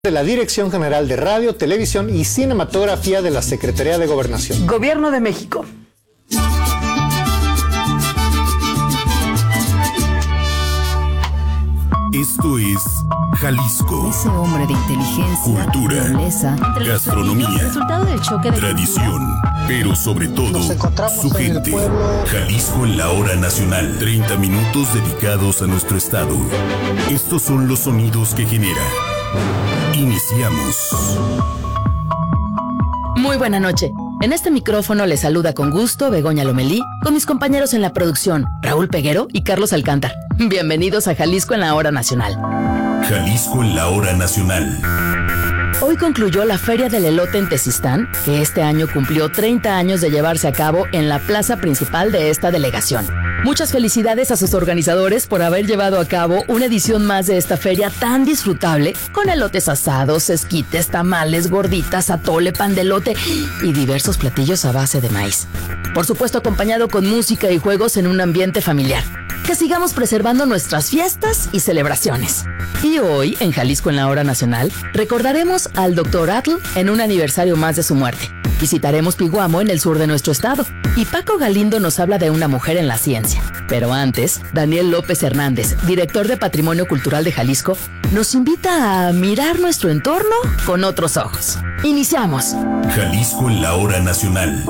de la Dirección General de Radio, Televisión y Cinematografía de la Secretaría de Gobernación. Gobierno de México. Esto es Jalisco. Ese hombre de inteligencia, cultura, nobleza, gastronomía, resultado del choque de tradición, pero sobre todo su gente. Jalisco en la hora nacional. 30 minutos dedicados a nuestro estado. Estos son los sonidos que genera. Iniciamos. Muy buena noche. En este micrófono les saluda con gusto Begoña Lomelí, con mis compañeros en la producción, Raúl Peguero y Carlos Alcántar. Bienvenidos a Jalisco en la hora nacional. Jalisco en la hora nacional. Hoy concluyó la Feria del Elote en Tezistán, que este año cumplió 30 años de llevarse a cabo en la plaza principal de esta delegación. Muchas felicidades a sus organizadores por haber llevado a cabo una edición más de esta feria tan disfrutable, con elotes asados, esquites, tamales, gorditas, atole, pan de elote y diversos platillos a base de maíz. Por supuesto, acompañado con música y juegos en un ambiente familiar. Que sigamos preservando nuestras fiestas y celebraciones. Y hoy, en Jalisco en la hora nacional, recordaremos al Dr. Atl en un aniversario más de su muerte. Visitaremos Piguamo en el sur de nuestro estado. Y Paco Galindo nos habla de una mujer en la ciencia. Pero antes, Daniel López Hernández, director de Patrimonio Cultural de Jalisco, nos invita a mirar nuestro entorno con otros ojos. Iniciamos. Jalisco en la hora nacional.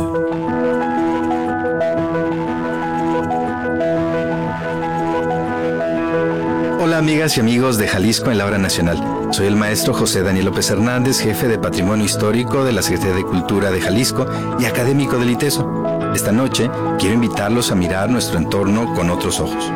Hola amigas y amigos de Jalisco en la hora nacional. Soy el maestro José Daniel López Hernández, jefe de Patrimonio Histórico de la Secretaría de Cultura de Jalisco y académico del ITESO. Esta noche quiero invitarlos a mirar nuestro entorno con otros ojos.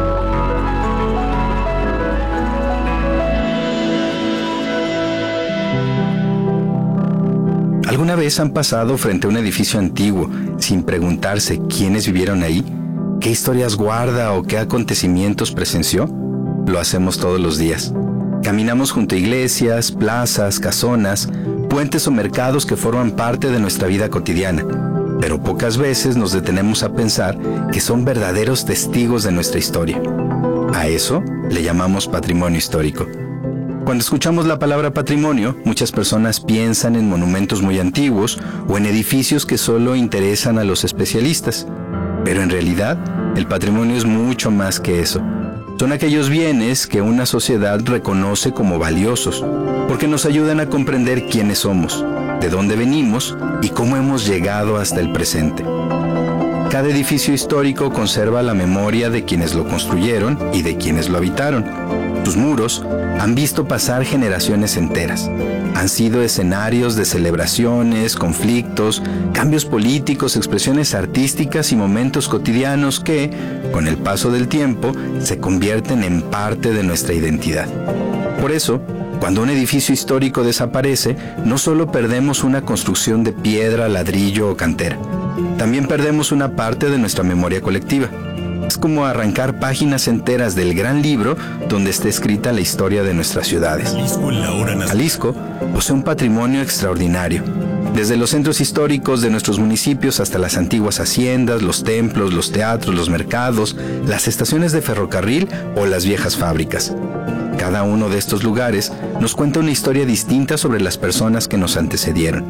¿Alguna vez han pasado frente a un edificio antiguo sin preguntarse quiénes vivieron ahí? ¿Qué historias guarda o qué acontecimientos presenció? Lo hacemos todos los días. Caminamos junto a iglesias, plazas, casonas, puentes o mercados que forman parte de nuestra vida cotidiana, pero pocas veces nos detenemos a pensar que son verdaderos testigos de nuestra historia. A eso le llamamos patrimonio histórico. Cuando escuchamos la palabra patrimonio, muchas personas piensan en monumentos muy antiguos o en edificios que solo interesan a los especialistas. Pero en realidad, el patrimonio es mucho más que eso. Son aquellos bienes que una sociedad reconoce como valiosos, porque nos ayudan a comprender quiénes somos, de dónde venimos y cómo hemos llegado hasta el presente. Cada edificio histórico conserva la memoria de quienes lo construyeron y de quienes lo habitaron. Sus muros han visto pasar generaciones enteras. Han sido escenarios de celebraciones, conflictos, cambios políticos, expresiones artísticas y momentos cotidianos que, con el paso del tiempo, se convierten en parte de nuestra identidad. Por eso, cuando un edificio histórico desaparece, no solo perdemos una construcción de piedra, ladrillo o cantera, también perdemos una parte de nuestra memoria colectiva. Es como arrancar páginas enteras del gran libro donde está escrita la historia de nuestras ciudades. Jalisco posee un patrimonio extraordinario. Desde los centros históricos de nuestros municipios hasta las antiguas haciendas, los templos, los teatros, los mercados, las estaciones de ferrocarril o las viejas fábricas. Cada uno de estos lugares nos cuenta una historia distinta sobre las personas que nos antecedieron.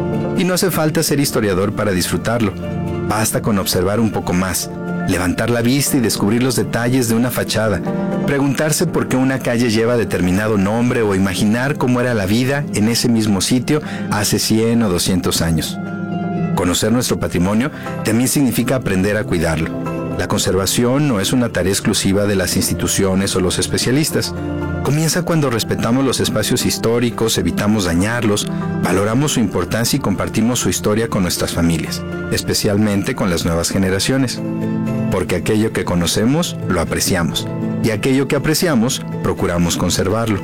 Y no hace falta ser historiador para disfrutarlo. Basta con observar un poco más, levantar la vista y descubrir los detalles de una fachada, preguntarse por qué una calle lleva determinado nombre o imaginar cómo era la vida en ese mismo sitio hace 100 o 200 años. Conocer nuestro patrimonio también significa aprender a cuidarlo. La conservación no es una tarea exclusiva de las instituciones o los especialistas. Comienza cuando respetamos los espacios históricos, evitamos dañarlos, valoramos su importancia y compartimos su historia con nuestras familias, especialmente con las nuevas generaciones. Porque aquello que conocemos, lo apreciamos, y aquello que apreciamos, procuramos conservarlo.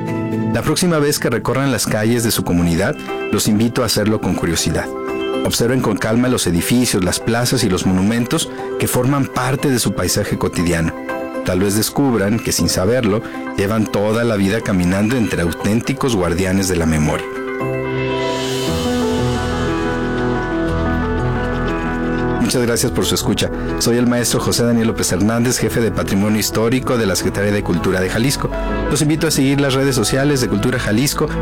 La próxima vez que recorran las calles de su comunidad, los invito a hacerlo con curiosidad. Observen con calma los edificios, las plazas y los monumentos que forman parte de su paisaje cotidiano. Tal vez descubran que, sin saberlo, llevan toda la vida caminando entre auténticos guardianes de la memoria. Muchas gracias por su escucha. Soy el maestro José Daniel López Hernández, jefe de Patrimonio Histórico de la Secretaría de Cultura de Jalisco. Los invito a seguir las redes sociales de Cultura Jalisco